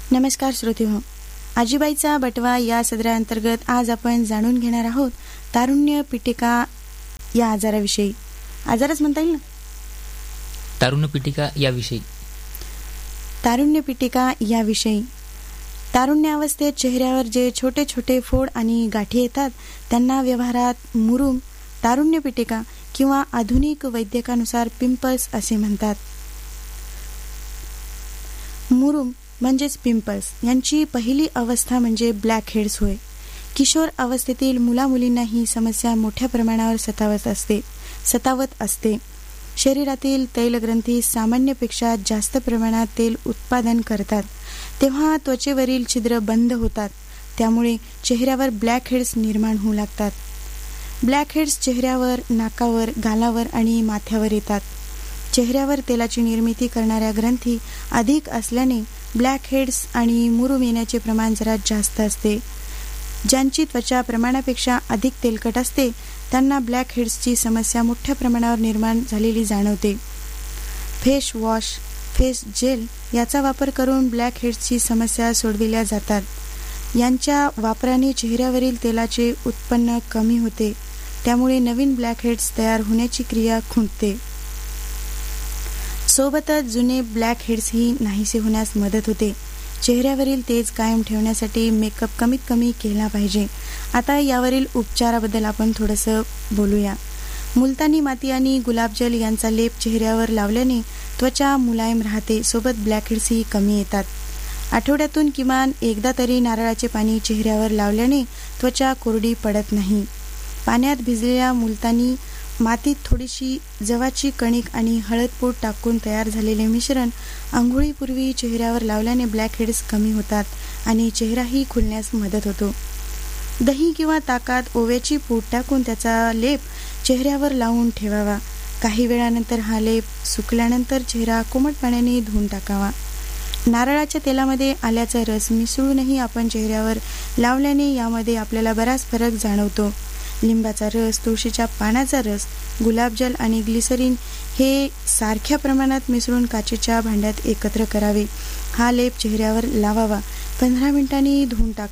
नमस्कार श्रोतेहो, आजीबाईचा बटवा या सदराअंतर्गत आज आपण जाणून घेणार आहोत तारुण्य पिटिका या आजाराविषयी. आजारच म्हणता येईल ना. तारुण्य पिटिका याविषयी. तारुण्य पिटिका याविषयी. तारुण्यावस्थेत चेहऱ्यावर जे छोटे छोटे फोड आणि गाठी येतात त्यांना व्यवहारात मुरुम, तारुण्य पिटिका किंवा आधुनिक वैद्यकानुसार पिंपल्स असे म्हणतात. मुरुम म्हणजेच पिंपल्स यांची पहिली अवस्था म्हणजे ब्लॅक हेड्स होय. किशोर अवस्थेतील मुलामुलींना ही समस्या मोठ्या प्रमाणावर सतावत असते. शरीरातील तैलग्रंथी सामान्यपेक्षा जास्त प्रमाणात तेल उत्पादन करतात, तेव्हा त्वचेवरील छिद्र बंद होतात, त्यामुळे चेहऱ्यावर ब्लॅक हेड्स निर्माण होऊ लागतात. ब्लॅक हेड्स चेहऱ्यावर, नाकावर, गालावर आणि माथ्यावर येतात. चेहऱ्यावर तेलाची निर्मिती करणाऱ्या ग्रंथी अधिक असल्याने ब्लॅक हेड्स आणि मुरुम येण्याचे प्रमाण जरा जास्त असते. ज्यांची त्वचा प्रमाणापेक्षा अधिक तेलकट असते त्यांना ब्लॅक हेड्सची समस्या मोठ्या प्रमाणावर निर्माण झालेली जाणवते. फेस वॉश, फेस जेल याचा वापर करून ब्लॅक हेड्सची समस्या सोडविल्या जातात. यांच्या वापराने चेहऱ्यावरील तेलाचे उत्पन्न कमी होते, त्यामुळे नवीन ब्लॅक हेड्स तयार होण्याची क्रिया खुंटते. सोबतच जुने ब्लॅक हेड्सही नाहीसे होण्यास मदत होते. चेहऱ्यावरील तेज कायम ठेवण्यासाठी मेकअप कमीत कमी केला पाहिजे. आता यावरील उपचाराबद्दल आपण थोडंसं बोलूया. मुलतानी माती आणि गुलाबजल यांचा लेप चेहऱ्यावर लावल्याने त्वचा मुलायम राहते, सोबत ब्लॅक हेड्सही कमी येतात. आठवड्यातून किमान एकदा तरी नारळाचे पाणी चेहऱ्यावर लावल्याने त्वचा कोरडी पडत नाही. पाण्यात भिजलेल्या मुलतानी मातीत थोडीशी जवाची कणिक आणि हळदपूड टाकून तयार झालेले मिश्रण आंघोळीपूर्वी चेहऱ्यावर लावल्याने ब्लॅक हेड्स कमी होतात आणि चेहराही खुलण्यास मदत होतो. दही किंवा ताकात ओव्याची पूड टाकून त्याचा लेप चेहऱ्यावर लावून ठेवावा. काही वेळानंतर हा लेप सुकल्यानंतर चेहरा कोमट पाण्याने धुवून टाकावा. नारळाच्या तेलामध्ये आल्याचा रस मिसळूनही आपण चेहऱ्यावर लावल्याने यामध्ये आपल्याला बराच फरक जाणवतो. लिंबाचा रस, तुळशीच्या पानाचा रस, गुलाबजल आणि ग्लिसरीन हे सारख्या प्रमाणात मिसळून काचेच्या भांड्यात एकत्र करावे. हा लेप चेहऱ्यावर लावावा. 15 मिनिटांनी धुवून टाकावा.